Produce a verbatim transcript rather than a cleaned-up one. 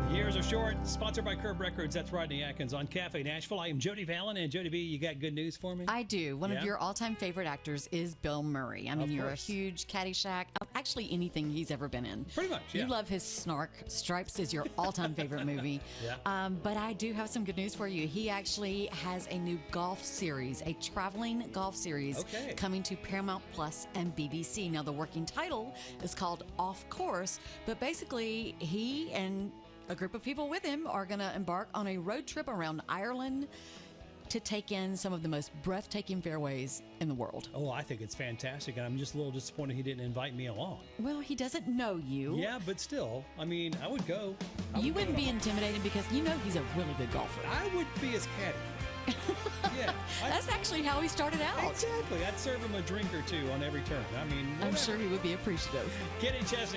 Years are short. Sponsored by Curb Records. That's Rodney Atkins on Cafe Nashville. I am Jody Fallon, and Jody B, you got good news for me? I do. One Yeah? of your all-time favorite actors is Bill Murray. I mean, Of you're course. a huge Caddyshack. Actually, anything he's ever been in. Pretty much, yeah. You love his snark. Stripes is your all-time favorite movie. Yeah. Um, but I do have some good news for you. He actually has a new golf series, a traveling golf series Okay. coming to Paramount Plus and B B C. Now, the working title is called Off Course, but basically, he and a group of people with him are going to embark on a road trip around Ireland to take in some of the most breathtaking fairways in the world. Oh, I think it's fantastic, and I'm just a little disappointed he didn't invite me along. Well, he doesn't know you. Yeah, but still, I mean, I would go. I You would wouldn't go. be intimidated because you know he's a really good golfer. I would be his caddy. Yeah. I- That's actually how he started out. Exactly. I'd serve him a drink or two on every turn. I mean, I'm whatever. sure he would be appreciative. Kenny Chesney.